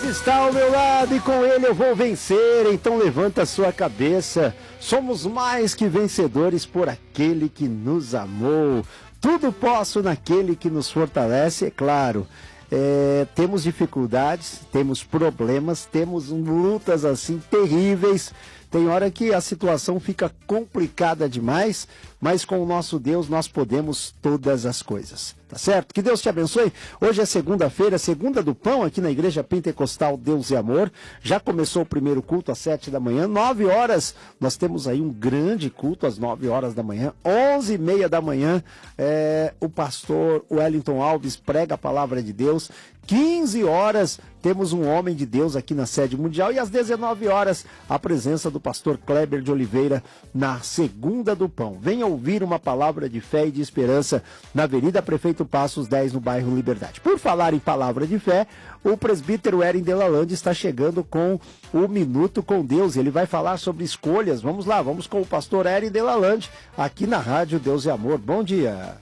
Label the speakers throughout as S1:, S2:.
S1: está ao meu lado e com ele eu vou vencer. Então levanta a sua cabeça. Somos mais que vencedores por aquele que nos amou. Tudo posso naquele que nos fortalece, é claro. Temos dificuldades, temos problemas, temos lutas assim terríveis. Tem hora que a situação fica complicada demais, mas com o nosso Deus nós podemos todas as coisas, tá certo? Que Deus te abençoe. Hoje é segunda-feira, segunda do pão aqui na Igreja Pentecostal Deus e Amor. Já começou o primeiro culto às 7 da manhã, 9 horas. Nós temos aí um grande culto às 9 horas da manhã, 11h30 da manhã. O pastor Wellington Alves prega a palavra de Deus. 15 horas temos um homem de Deus aqui na sede mundial e às 19 horas a presença do pastor Kleber de Oliveira na segunda do pão. Venha ouvir uma palavra de fé e de esperança na Avenida Prefeito Passos 10 no bairro Liberdade. Por falar em palavra de fé, o presbítero Erin Delalande está chegando com o Minuto com Deus. Ele vai falar sobre escolhas. Vamos lá, vamos com o pastor Erin Delalande aqui na Rádio Deus e Amor. Bom dia.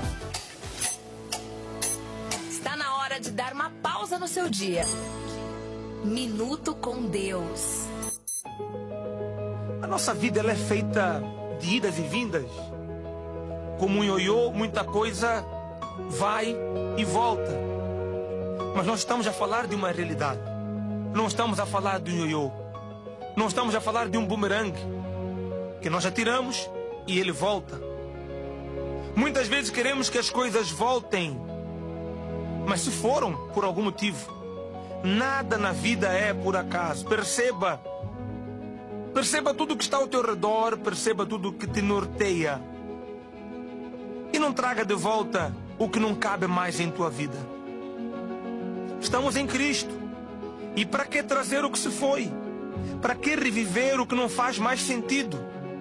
S2: De dar uma pausa no seu dia. Minuto com Deus.
S3: A nossa vida ela é feita de idas e vindas. Como um ioiô, muita coisa vai e volta. Mas nós estamos a falar de uma realidade. Não estamos a falar de um ioiô. Não estamos a falar de um bumerangue que nós atiramos e ele volta. Muitas vezes queremos que as coisas voltem, mas se foram por algum motivo. Nada na vida é por acaso. Perceba tudo que está ao teu redor, perceba tudo que te norteia. E não traga de volta o que não cabe mais em tua vida. Estamos em Cristo. E para que trazer o que se foi? Para que reviver o que não faz mais sentido?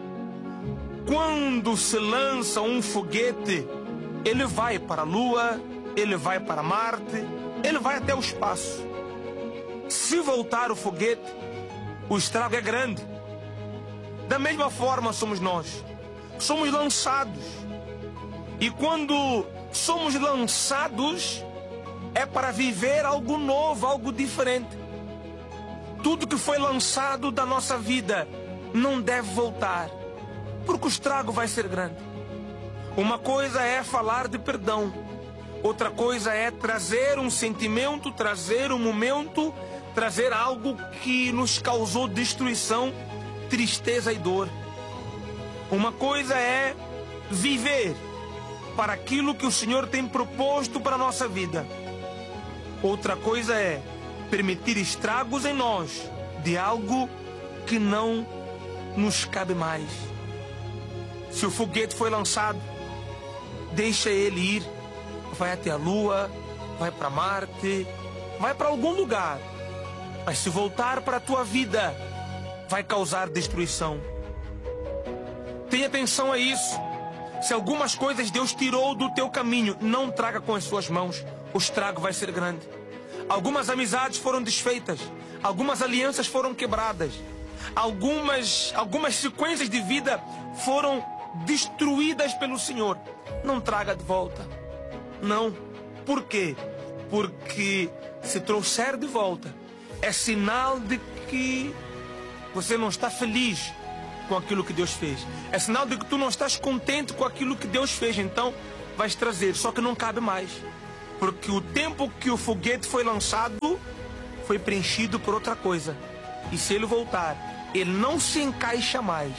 S3: Quando se lança um foguete, ele vai para a Lua, ele vai para Marte, ele vai até o espaço. Se voltar o foguete, o estrago é grande. Da mesma forma somos nós. Somos lançados. E quando somos lançados, é para viver algo novo, algo diferente. Tudo que foi lançado da nossa vida não deve voltar, porque o estrago vai ser grande. Uma coisa é falar de perdão. Outra coisa é trazer um sentimento, trazer um momento, trazer algo que nos causou destruição, tristeza e dor. Uma coisa é viver para aquilo que o Senhor tem proposto para a nossa vida. Outra coisa é permitir estragos em nós de algo que não nos cabe mais. Se o foguete foi lançado, deixa ele ir. Vai até a Lua, vai para Marte, vai para algum lugar. Mas se voltar para a tua vida, vai causar destruição. Tenha atenção a isso. Se algumas coisas Deus tirou do teu caminho, não traga com as suas mãos. O estrago vai ser grande. Algumas amizades foram desfeitas. Algumas alianças foram quebradas. Algumas sequências de vida foram destruídas pelo Senhor. Não traga de volta. Não. Por quê? Porque se trouxer de volta, é sinal de que você não está feliz com aquilo que Deus fez. É sinal de que tu não estás contente com aquilo que Deus fez. Então, vais trazer, só que não cabe mais. Porque o tempo que o foguete foi lançado, foi preenchido por outra coisa. E se ele voltar, ele não se encaixa mais.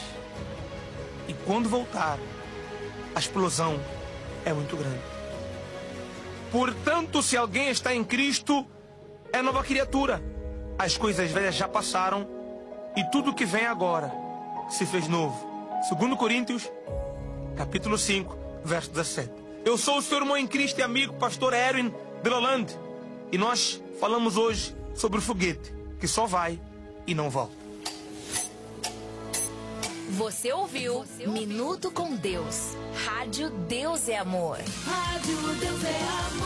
S3: E quando voltar, a explosão é muito grande. Portanto, se alguém está em Cristo, é nova criatura. As coisas velhas já passaram e tudo que vem agora se fez novo. 2 Coríntios, capítulo 5, verso 17. Eu sou o seu irmão em Cristo e amigo, pastor Erin Delalande. E nós falamos hoje sobre o foguete que só vai e não volta.
S2: Você ouviu Minuto com Deus. Rádio Deus é Amor. Rádio Deus é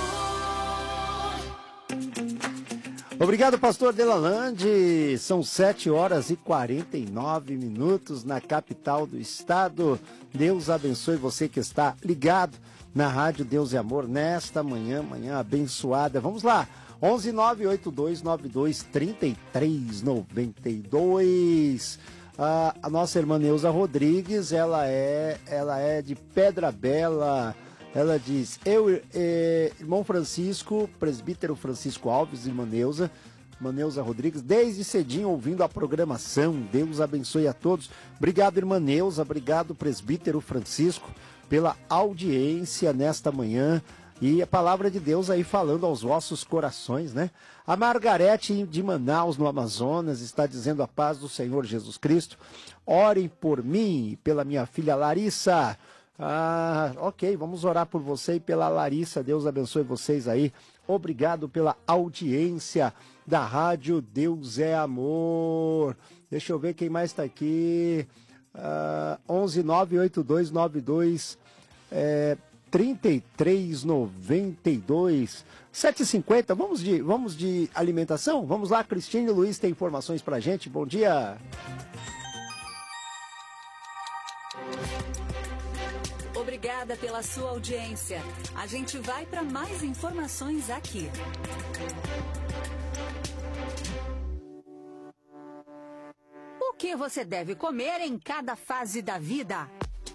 S1: Amor. Obrigado, pastor Delalande. São 7 horas e 49 minutos na capital do estado. Deus abençoe você que está ligado na Rádio Deus é Amor nesta manhã abençoada. Vamos lá. 11982923392. A nossa irmã Neuza Rodrigues, ela é de Pedra Bela. Ela diz, irmão Francisco, presbítero Francisco Alves, irmã Neuza Rodrigues, desde cedinho ouvindo a programação. Deus abençoe a todos. Obrigado, irmã Neuza, obrigado, presbítero Francisco, pela audiência nesta manhã. E a palavra de Deus aí falando aos vossos corações, né? A Margarete de Manaus, no Amazonas, está dizendo a paz do Senhor Jesus Cristo. Orem por mim e pela minha filha Larissa. Ok, vamos orar por você e pela Larissa. Deus abençoe vocês aí. Obrigado pela audiência da Rádio Deus é Amor. Deixa eu ver quem mais está aqui. 1198292 3392 7h50. Vamos de alimentação? Vamos lá, Cristine Luiz tem informações pra gente. Bom dia.
S4: Obrigada pela sua audiência. A gente vai para mais informações aqui. O que você deve comer em cada fase da vida?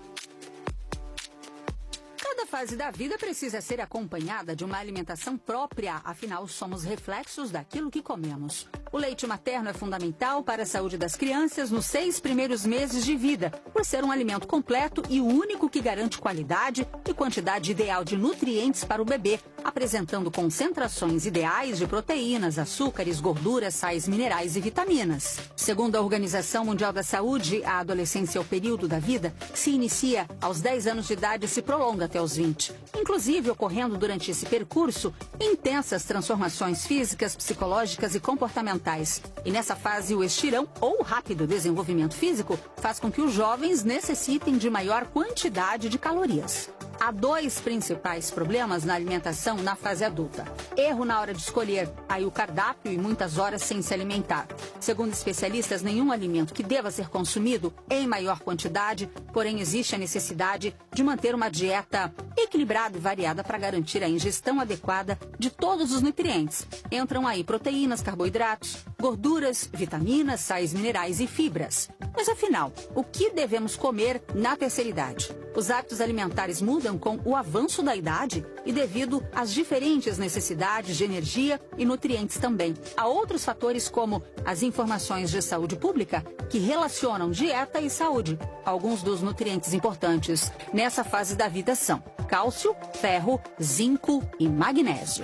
S4: Cada fase da vida precisa ser acompanhada de uma alimentação própria, afinal somos reflexos daquilo que comemos. O leite materno é fundamental para a saúde das crianças nos 6 primeiros meses de vida, por ser um alimento completo e o único que garante qualidade e quantidade ideal de nutrientes para o bebê, apresentando concentrações ideais de proteínas, açúcares, gorduras, sais minerais e vitaminas. Segundo a Organização Mundial da Saúde, a adolescência é o período da vida que se inicia aos 10 anos de idade e se prolonga até os 20, inclusive ocorrendo durante esse percurso intensas transformações físicas, psicológicas e comportamentais. E nessa fase, o estirão ou rápido desenvolvimento físico faz com que os jovens necessitem de maior quantidade de calorias. Há 2 principais problemas na alimentação na fase adulta. Erro na hora de escolher, aí o cardápio e muitas horas sem se alimentar. Segundo especialistas, nenhum alimento que deva ser consumido em maior quantidade, porém existe a necessidade de manter uma dieta equilibrada e variada para garantir a ingestão adequada de todos os nutrientes. Entram aí proteínas, carboidratos, gorduras, vitaminas, sais minerais e fibras. Mas afinal, o que devemos comer na terceira idade? Os hábitos alimentares mudam com o avanço da idade e devido às diferentes necessidades de energia e nutrientes também. Há outros fatores como as informações de saúde pública que relacionam dieta e saúde. Alguns dos nutrientes importantes nessa fase da vida são cálcio, ferro, zinco e magnésio.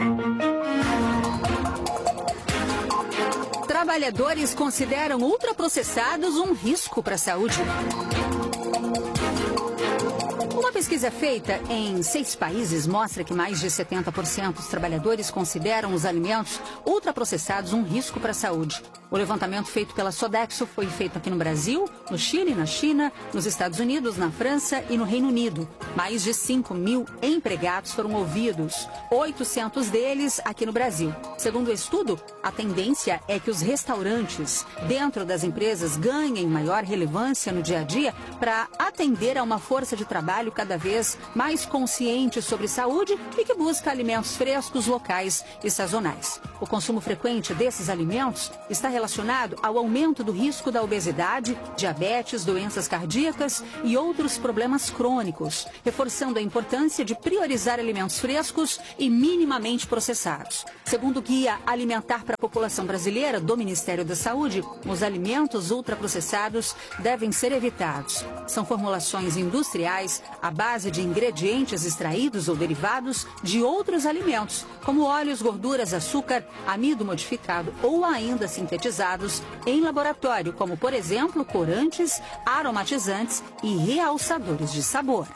S4: Trabalhadores consideram ultraprocessados um risco para a saúde. Uma pesquisa feita em 6 países mostra que mais de 70% dos trabalhadores consideram os alimentos ultraprocessados um risco para a saúde. O levantamento feito pela Sodexo foi feito aqui no Brasil, no Chile, na China, nos Estados Unidos, na França e no Reino Unido. Mais de 5.000 empregados foram ouvidos, 800 deles aqui no Brasil. Segundo o estudo, a tendência é que os restaurantes dentro das empresas ganhem maior relevância no dia a dia para atender a uma força de trabalho cada vez mais consciente sobre saúde e que busca alimentos frescos, locais e sazonais. O consumo frequente desses alimentos está relacionado ao aumento do risco da obesidade, diabetes, doenças cardíacas e outros problemas crônicos, reforçando a importância de priorizar alimentos frescos e minimamente processados. Segundo o Guia Alimentar para a População Brasileira do Ministério da Saúde, os alimentos ultraprocessados devem ser evitados. São formulações industriais à base de ingredientes extraídos ou derivados de outros alimentos, como óleos, gorduras, açúcar, amido modificado ou ainda sintetizados em laboratório, como, por exemplo, corantes, aromatizantes e realçadores de sabor.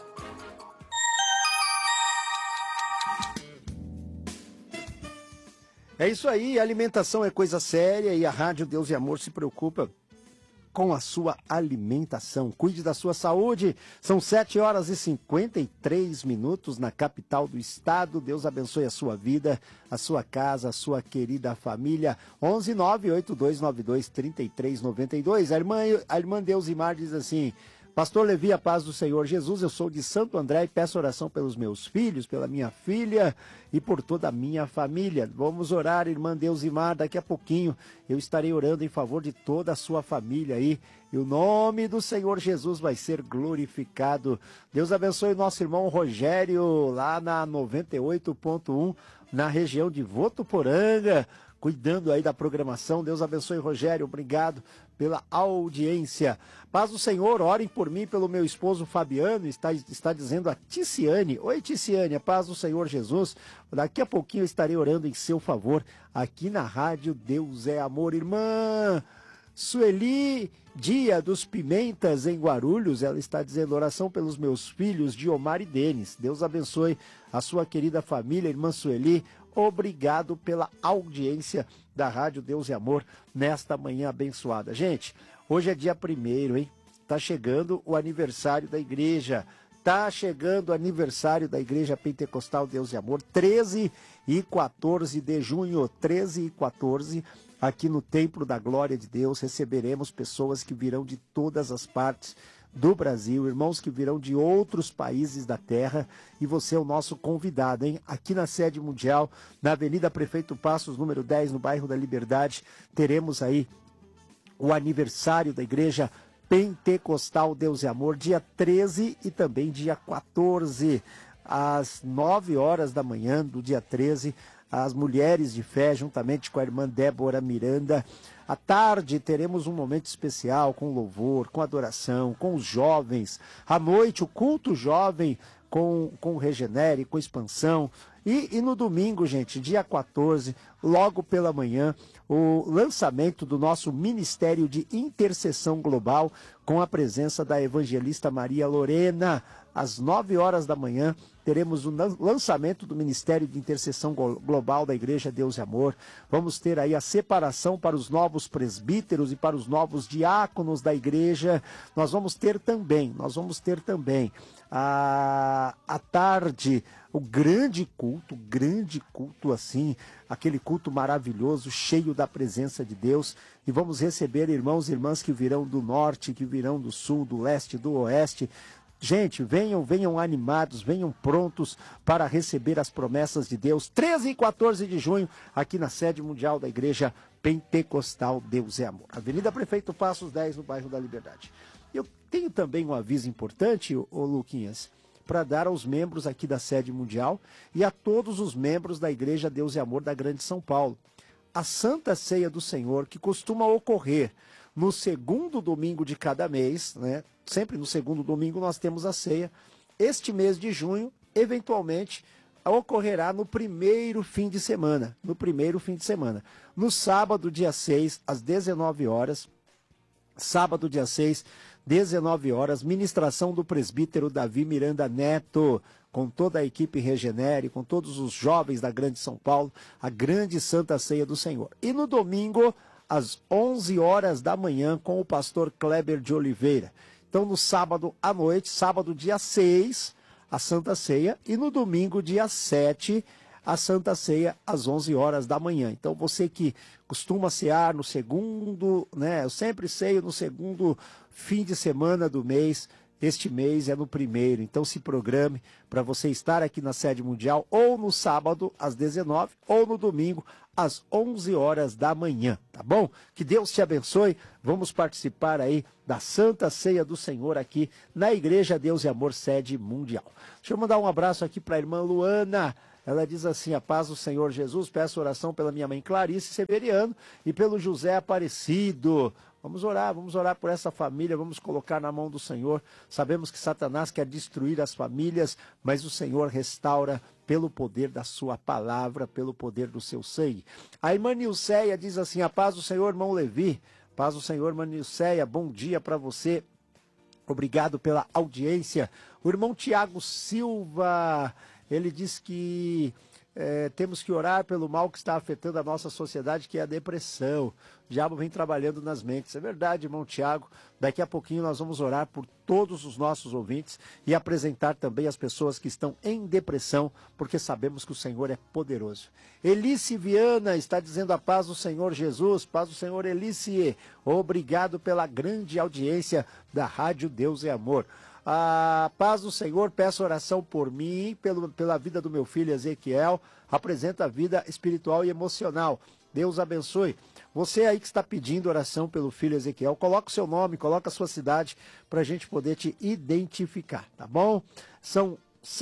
S1: É isso aí, alimentação é coisa séria e a Rádio Deus e Amor se preocupa com a sua alimentação. Cuide da sua saúde. São 7h53 na capital do estado. Deus abençoe a sua vida, a sua casa, a sua querida família. 11982923392. A irmã Deusimar diz assim: Pastor Levi, a paz do Senhor Jesus, eu sou de Santo André e peço oração pelos meus filhos, pela minha filha e por toda a minha família. Vamos orar, irmã Deusimar, daqui a pouquinho eu estarei orando em favor de toda a sua família aí. E o nome do Senhor Jesus vai ser glorificado. Deus abençoe o nosso irmão Rogério, lá na 98.1, na região de Votuporanga, cuidando aí da programação. Deus abençoe, Rogério, obrigado pela audiência. Paz do Senhor, orem por mim, pelo meu esposo Fabiano, está dizendo a Ticiane. Oi, Ticiane, a paz do Senhor Jesus. Daqui a pouquinho eu estarei orando em seu favor, aqui na rádio Deus é Amor. Irmã Sueli Dia dos Pimentas, em Guarulhos, ela está dizendo oração pelos meus filhos, Diomar e Denis. Deus abençoe a sua querida família, irmã Sueli. Obrigado pela audiência da Rádio Deus e Amor nesta manhã abençoada. Gente, hoje é dia 1º, hein? Tá chegando o aniversário da igreja. Tá chegando o aniversário da Igreja Pentecostal Deus e Amor, 13 e 14 de junho, 13 e 14, aqui no Templo da Glória de Deus, receberemos pessoas que virão de todas as partes do Brasil, irmãos que virão de outros países da terra, e você é o nosso convidado, hein? Aqui na sede mundial, na Avenida Prefeito Passos, número 10, no bairro da Liberdade, teremos aí o aniversário da Igreja Pentecostal Deus e Amor, dia 13 e também dia 14, às 9 horas da manhã do dia 13, as mulheres de fé, juntamente com a irmã Débora Miranda. À tarde teremos um momento especial com louvor, com adoração, com os jovens. À noite, o culto jovem com o Regenere, com expansão. E no domingo, gente, dia 14, logo pela manhã, o lançamento do nosso Ministério de Intercessão Global, com a presença da evangelista Maria Lorena. Às 9 horas da manhã, teremos o lançamento do Ministério de Intercessão Global da Igreja Deus e Amor. Vamos ter aí a separação para os novos presbíteros e para os novos diáconos da igreja. Nós vamos ter também à tarde, o grande culto assim, aquele culto maravilhoso, cheio da presença de Deus. E vamos receber irmãos e irmãs que virão do norte, que virão do sul, do leste, do oeste. Gente, venham animados, venham prontos para receber as promessas de Deus. 13 e 14 de junho, aqui na sede mundial da Igreja Pentecostal Deus é Amor. Avenida Prefeito Passos 10, no bairro da Liberdade. Eu tenho também um aviso importante, ô Luquinhas, para dar aos membros aqui da sede mundial e a todos os membros da Igreja Deus e Amor da Grande São Paulo. A Santa Ceia do Senhor, que costuma ocorrer no segundo domingo de cada mês, né? Sempre no segundo domingo nós temos a ceia. Este mês de junho, eventualmente, ocorrerá no primeiro fim de semana. No sábado, dia 6, às 19 horas. Sábado, dia 6, 19 horas, ministração do presbítero Davi Miranda Neto, com toda a equipe Regenere, com todos os jovens da Grande São Paulo, a grande Santa Ceia do Senhor. E no domingo, às 11 horas da manhã, com o pastor Kleber de Oliveira. Então, no sábado à noite, sábado dia 6, a Santa Ceia, e no domingo, dia 7, a Santa Ceia, às 11 horas da manhã. Então, você que costuma cear no segundo, né? Eu sempre ceio no segundo fim de semana do mês. Este mês é no primeiro, então se programe para você estar aqui na sede mundial ou no sábado às 19 ou no domingo às 11 horas da manhã, tá bom? Que Deus te abençoe, vamos participar aí da Santa Ceia do Senhor aqui na Igreja Deus e Amor Sede Mundial. Deixa eu mandar um abraço aqui para a irmã Luana. Ela diz assim: a paz do Senhor Jesus, peço oração pela minha mãe Clarice Severiano e pelo José Aparecido. Vamos orar por essa família, vamos colocar na mão do Senhor. Sabemos que Satanás quer destruir as famílias, mas o Senhor restaura pelo poder da sua palavra, pelo poder do seu sangue. A irmã Nilceia diz assim: a paz do Senhor, irmão Levi. Paz do Senhor, irmã Nilceia, bom dia para você. Obrigado pela audiência. O irmão Tiago Silva, ele diz que temos que orar pelo mal que está afetando a nossa sociedade, que é a depressão. O diabo vem trabalhando nas mentes. É verdade, irmão Tiago. Daqui a pouquinho nós vamos orar por todos os nossos ouvintes e apresentar também as pessoas que estão em depressão, porque sabemos que o Senhor é poderoso. Elice Viana está dizendo a paz do Senhor Jesus, paz do Senhor Elice. Obrigado pela grande audiência da Rádio Deus é Amor. A paz do Senhor, peço oração por mim, pela vida do meu filho Ezequiel, apresenta a vida espiritual e emocional. Deus abençoe. Você aí que está pedindo oração pelo filho Ezequiel, coloca o seu nome, coloca a sua cidade, para a gente poder te identificar, tá bom? São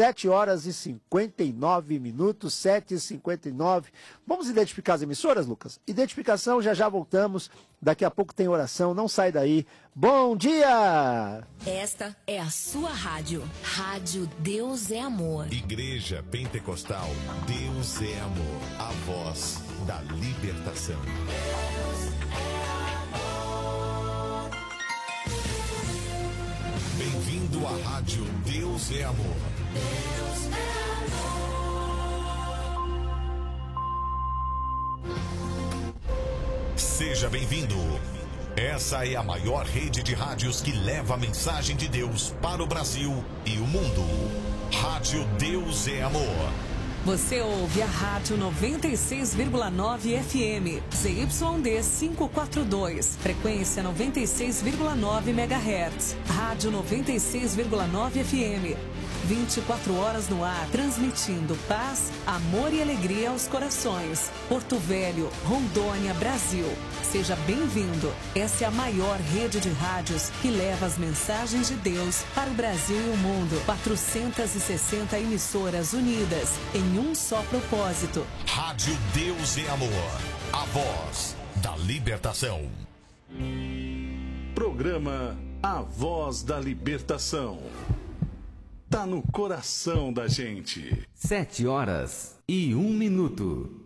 S1: 7h59, 7h59. Vamos identificar as emissoras, Lucas? Identificação, já voltamos. Daqui a pouco tem oração, não sai daí. Bom dia!
S2: Esta é a sua rádio. Rádio Deus é Amor.
S5: Igreja Pentecostal Deus é Amor. A voz da libertação. Deus é amor. Bem-vindo à Rádio Deus é Amor. Deus é amor. Seja bem-vindo. Essa é a maior rede de rádios que leva a mensagem de Deus para o Brasil e o mundo. Rádio Deus é Amor.
S6: Você ouve a Rádio 96,9 FM, ZYD 542, frequência 96,9 MHz. Rádio 96,9 FM, 24 horas no ar, transmitindo paz, amor e alegria aos corações. Porto Velho, Rondônia, Brasil. Seja bem-vindo. Essa é a maior rede de rádios que leva as mensagens de Deus para o Brasil e o mundo. 460 emissoras unidas em um só propósito.
S5: Rádio Deus é Amor. A voz da libertação.
S7: Programa A Voz da Libertação. Tá no coração da gente.
S8: 7h01.